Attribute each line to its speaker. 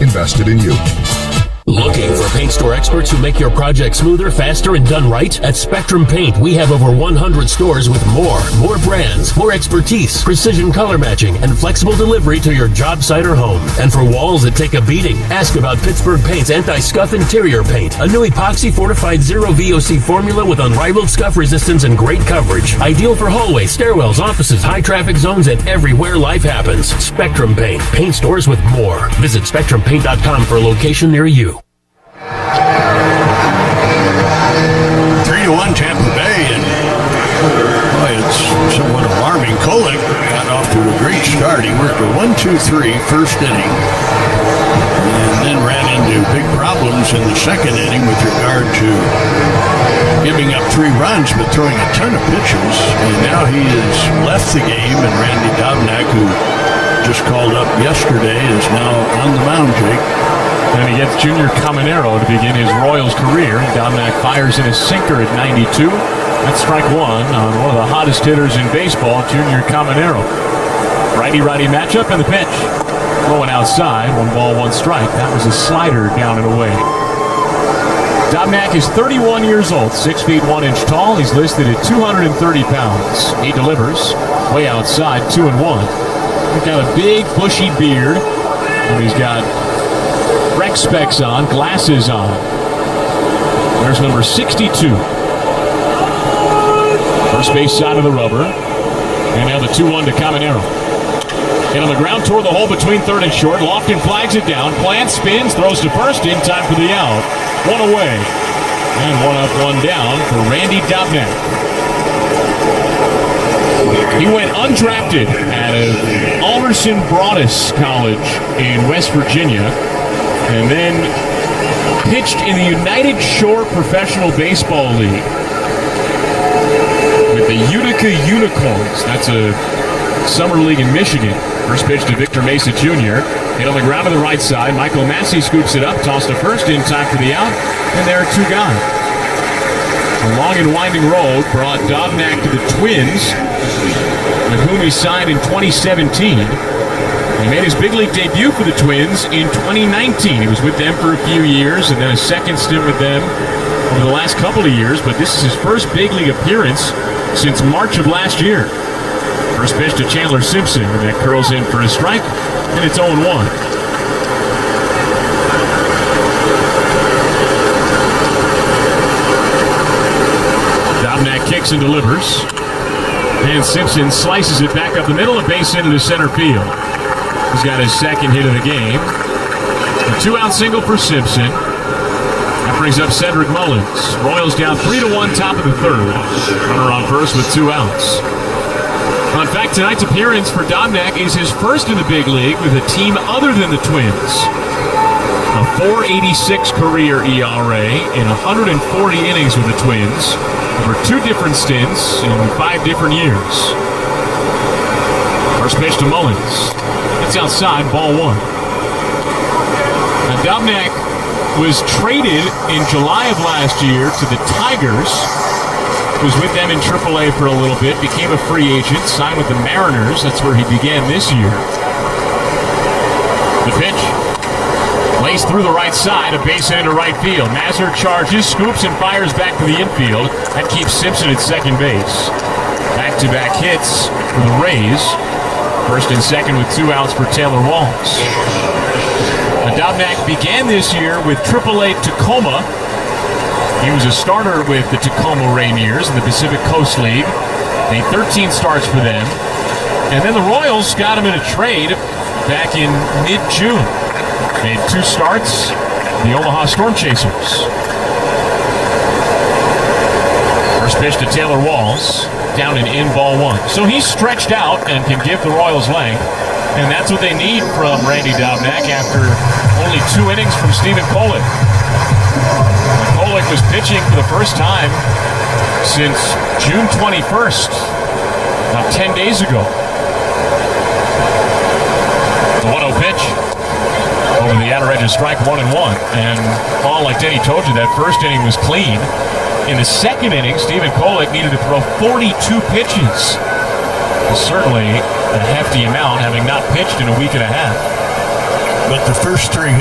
Speaker 1: invested in you.
Speaker 2: Looking for paint store experts who make your project smoother, faster, and done right? At Spectrum Paint, we have over 100 stores with more brands, more expertise, precision color matching, and flexible delivery to your job site or home. And for walls that take a beating, ask about Pittsburgh Paint's anti-scuff interior paint, a new epoxy fortified zero VOC formula with unrivaled scuff resistance and great coverage. Ideal for hallways, stairwells, offices, high traffic zones, and everywhere life happens. Spectrum Paint, paint stores with more. Visit SpectrumPaint.com for a location near you.
Speaker 3: 3-1 Tampa Bay, and boy, it's somewhat alarming. Kolek got off to a great start. He worked a 1-2-3 first inning, and then ran into big problems in the second inning with regard to giving up 3 runs but throwing a ton of pitches. And now he has left the game, and Randy Dobnak, who just called up yesterday, is now on the mound, Jake.
Speaker 4: And he gets Junior Caminero to begin his Royals career. Dobnak fires in a sinker at 92. That's strike one on one of the hottest hitters in baseball, Junior Caminero. Righty-righty matchup, and the pitch. Going outside, 1 ball, 1 strike. That was a slider down and away. Dobnak is 31 years old, 6 feet 1 inch tall. He's listed at 230 pounds. He delivers way outside, 2-1. He's got a big, bushy beard, and he's got rec specs on, glasses on. There's number 62. First base side of the rubber. And now the 2-1 to Caminero. And on the ground toward the hole between third and short. Lofton flags it down. Plant spins, throws to first in time for the out. 1 away. And 1 up, 1 down for Randy Dobnak. He went undrafted out of Alderson Broadus College in West Virginia, and then pitched in the United Shore Professional Baseball League with the Utica Unicorns. That's a summer league in Michigan. First pitch to Victor Mesa Jr. Hit on the ground to the right side. Michael Massey scoops it up, tossed to first in time for the out, and there are 2 gone. A long and winding road brought Dobnak to the Twins, with whom he signed in 2017. He made his big league debut for the Twins in 2019. He was with them for a few years, and then a second stint with them over the last couple of years, but this is his first big league appearance since March of last year. First pitch to Chandler Simpson, and that curls in for a strike, and it's 0-1. Dobnak kicks and delivers, and Simpson slices it back up the middle, a base into the center field. He's got his second hit of the game. A 2-out single for Simpson. That brings up Cedric Mullins. Royals down 3-1, top of the third. Runner on first with 2 outs. In fact, tonight's appearance for Dobnak is his first in the big league with a team other than the Twins. A 4.86 career ERA in 140 innings with the Twins over 2 different stints in 5 different years. First pitch to Mullins. It's outside, ball 1. Now, Dobnak was traded in July of last year to the Tigers. Was with them in AAA for a little bit, became a free agent, signed with the Mariners. That's where he began this year. The pitch. Lays through the right side, a base hit into right field. Mazur charges, scoops, and fires back to the infield. That keeps Simpson at second base. Back-to-back hits for the Rays. First and second with 2 outs for Taylor Walls. Dobnak began this year with AAA Tacoma. He was a starter with the Tacoma Rainiers in the Pacific Coast League. Made 13 starts for them. And then the Royals got him in a trade back in mid-June. Made 2 starts, the Omaha Storm Chasers. First pitch to Taylor Walls. Down and in, ball 1. So he's stretched out and can give the Royals length. And that's what they need from Randy Dobnak after only 2 innings from Stephen Kolek. Kolek was pitching for the first time since June 21st, about 10 days ago. The 1-0 pitch over the outer edge of strike 1-1. And Paul, like Denny told you, that first inning was clean. In the second inning, Stephen Kolek needed to throw 42 pitches. Certainly a hefty amount, having not pitched in a week and a half.
Speaker 3: But the first 3